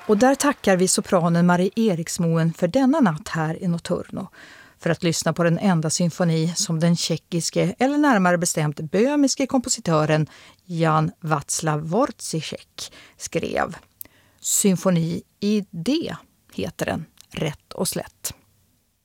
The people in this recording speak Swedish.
Och där tackar vi sopranen Marie Eriksmoen för denna natt här i Nocturno. För att lyssna på den enda symfoni som den tjeckiske, eller närmare bestämt böhmiske kompositören Jan Václav Dvořák skrev. Symfoni i D heter den, rätt och slätt.